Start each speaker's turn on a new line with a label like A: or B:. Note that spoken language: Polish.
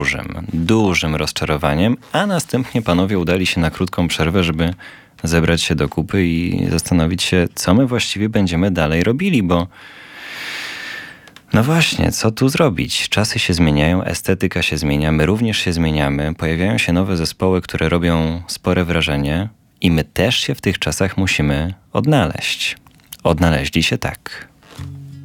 A: dużym rozczarowaniem, a następnie panowie udali się na krótką przerwę, żeby zebrać się do kupy i zastanowić się, co my właściwie będziemy dalej robili, bo no właśnie, co tu zrobić? Czasy się zmieniają, estetyka się zmienia, my również się zmieniamy, pojawiają się nowe zespoły, które robią spore wrażenie i my też się w tych czasach musimy odnaleźć. Odnaleźli się tak.